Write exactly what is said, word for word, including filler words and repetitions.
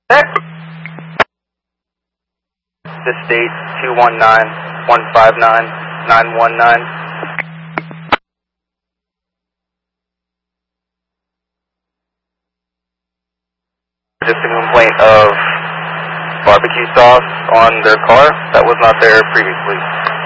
The state two one nine, one five nine, nine one nine. Just a complaint of barbecue sauce on their car that was not there previously.